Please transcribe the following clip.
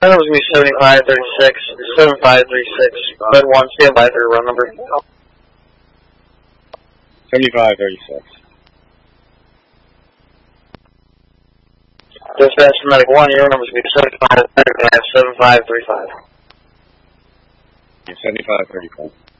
That was me 7536, 7536, bed 1, stand by for your run number. 7536. Dispatch for Medic 1, your number is going to be 7535. 7535.